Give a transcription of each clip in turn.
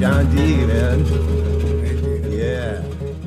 John D, man. Yeah.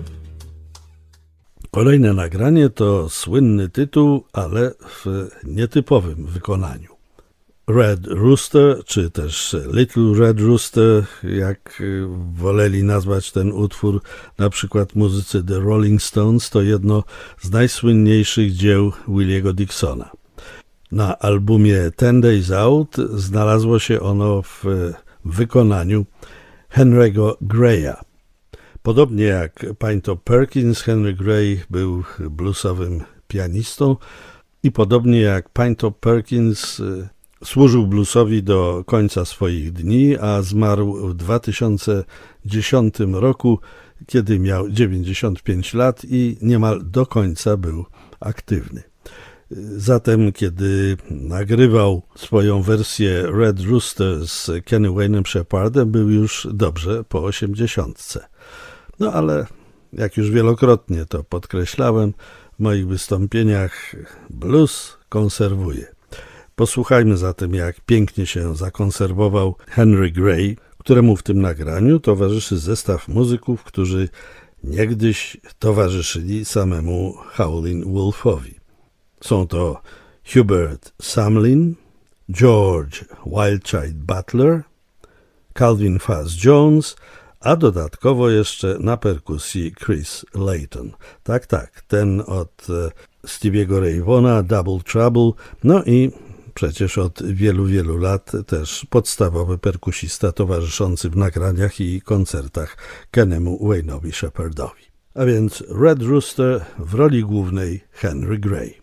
Kolejne nagranie to słynny tytuł, ale w nietypowym wykonaniu. Red Rooster, czy też Little Red Rooster, jak woleli nazwać ten utwór na przykład muzycy The Rolling Stones, to jedno z najsłynniejszych dzieł Williego Dixona. Na albumie 10 Days Out znalazło się ono w wykonaniu Henry'ego Graya. Podobnie jak Pinto Perkins, Henry Gray był bluesowym pianistą i podobnie jak Pinto Perkins służył bluesowi do końca swoich dni, a zmarł w 2010 roku, kiedy miał 95 lat i niemal do końca był aktywny. Zatem, kiedy nagrywał swoją wersję Red Rooster z Kenny Wayne'em Shepherdem, był już dobrze po 80. No ale, jak już wielokrotnie to podkreślałem, w moich wystąpieniach blues konserwuje. Posłuchajmy zatem, jak pięknie się zakonserwował Henry Gray, któremu w tym nagraniu towarzyszy zestaw muzyków, którzy niegdyś towarzyszyli samemu Howlin' Wolfowi. Są to Hubert Sumlin, George Wildchild Butler, Calvin Fuzz Jones, a dodatkowo jeszcze na perkusji Chris Layton. Tak, ten od Stevie'ego Ray Vaughna, Double Trouble, no i przecież od wielu lat też podstawowy perkusista towarzyszący w nagraniach i koncertach Kenny'emu Wayne'owi Shepherdowi. A więc Red Rooster w roli głównej Henry Gray.